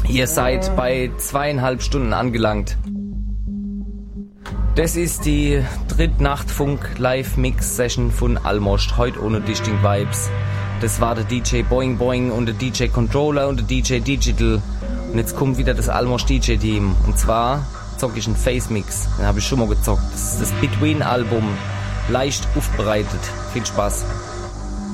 Ihr seid bei 2,5 Stunden angelangt. Das ist die Drittnachtfunk-Live-Mix-Session von Almost, heute ohne Distinct Vibes. Das war der DJ Boing Boing und der DJ Controller und der DJ Digital. Und jetzt kommt wieder das Almost DJ-Team. Und zwar zocke ich einen Face-Mix. Den habe ich schon mal gezockt. Das ist das Between-Album. Leicht aufbereitet. Viel Spaß.